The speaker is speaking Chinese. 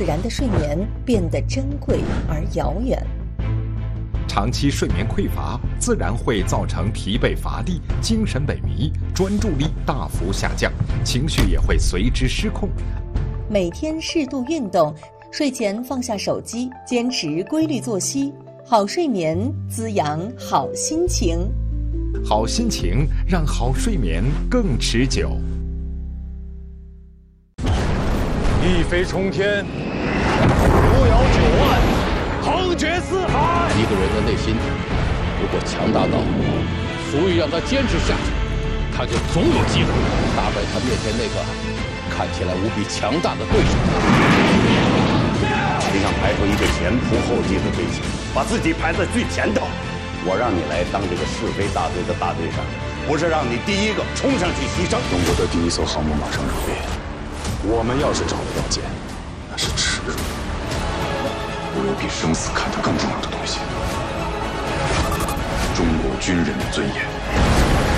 然的睡眠变得珍贵而遥远。 长期睡眠匮乏，自然会造成疲惫乏力、精神萎靡、专注力大幅下降，情绪也会随之失控。 每天适度运动，睡前放下手机，坚持规律作息，好睡眠滋养好心情。 好心情让好睡眠更持久。 一飞冲天，扶摇9万，横绝四海。 一个人的内心如果强大到足以让他坚持下去，他就总有机会打败他面前那个看起来无比强大的对手。 你想排出一个前仆后继的队形，把自己排在最前头。我让你来当这个是非大队的大队长，不是让你第一个冲上去牺牲。 中国的第一艘航母马上入列，我们要是找得到剑，那是耻辱。我有比生死看得更重要的东西，中国军人的尊严。